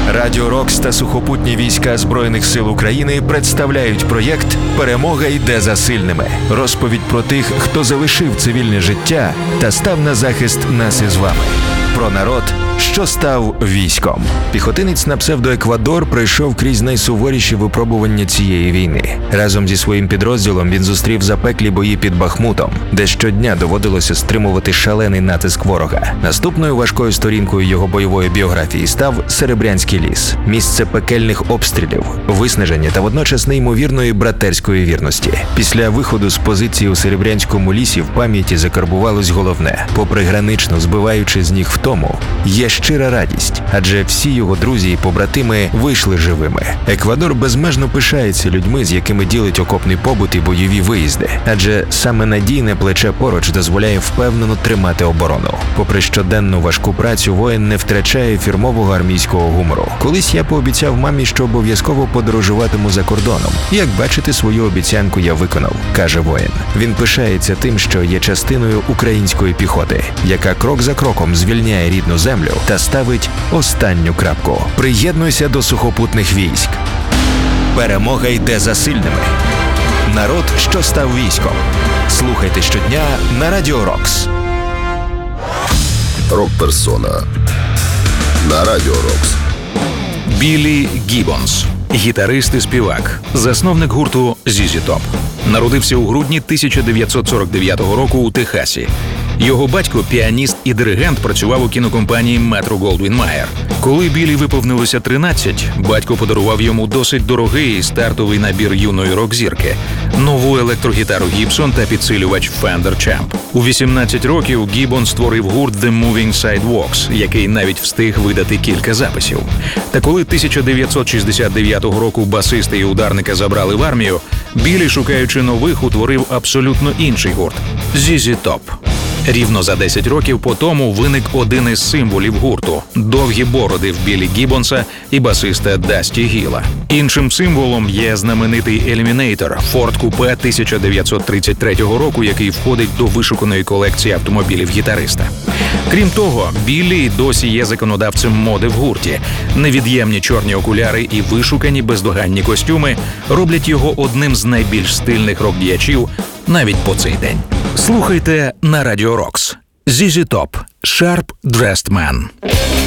Радіо Рокс та сухопутні війська Збройних сил України представляють проєкт «Перемога йде за сильними». Розповідь про тих, хто залишив цивільне життя та став на захист нас із вами. Про народ, що став військом. Піхотинець на псевдо-Еквадор пройшов крізь найсуворіші випробування цієї війни. Разом зі своїм підрозділом він зустрів запеклі бої під Бахмутом, де щодня доводилося стримувати шалений натиск ворога. Наступною важкою сторінкою його бойової біографії став Серебрянський ліс. Місце пекельних обстрілів, виснаження та водночас неймовірної братерської вірності. Після виходу з позиції у Серебрянському лісі в пам'яті закарбувалось головне. Попри гранично збиваючи з ніг втому, є щира радість, адже всі його друзі і побратими вийшли живими. Еквадор безмежно пишається людьми, з якими ділить окопний побут і бойові виїзди, адже саме надійне плече поруч дозволяє впевнено тримати оборону. Попри щоденну важку працю, воїн не втрачає фірмового армійського гумору. Колись я пообіцяв мамі, що обов'язково подорожуватиму за кордоном. Як бачите, свою обіцянку я виконав, каже воїн. Він пишається тим, що є частиною української піхоти, яка крок за кроком звільняє рідну землю та ставить останню крапку. Приєднуйся до сухопутних військ. Перемога йде за сильними. Народ, що став військом. Слухайте щодня на Радіо Рокс. Рок-персона на Радіо Рокс. Біллі Гіббонс. Гітарист і співак, засновник гурту ZZ Top. Народився у грудні 1949 року у Техасі. Його батько, піаніст і диригент, працював у кінокомпанії Метро-Голдвін-Майер. Коли Біллі виповнилося 13, батько подарував йому досить дорогий стартовий набір юної рок-зірки – нову електрогітару Gibson та підсилювач Fender Champ. У 18 років Гіббон створив гурт The Moving Sidewalks, який навіть встиг видати кілька записів. Та коли 1969 року басиста і ударника забрали в армію, Біллі, шукаючи нових, утворив абсолютно інший гурт – ZZ Top. Рівно за 10 років по тому виник один із символів гурту – довгі бороди в Біллі Гіббонса і басиста Дасті Гіла. Іншим символом є знаменитий Eliminator – Ford Coupe 1933 року, який входить до вишуканої колекції автомобілів гітариста. Крім того, Біллі досі є законодавцем моди в гурті. Невід'ємні чорні окуляри і вишукані бездоганні костюми роблять його одним з найбільш стильних рок-діячів навіть по цей день. Слухайте на Радіо Рокс. ZZ Top – Sharp Dressed Man.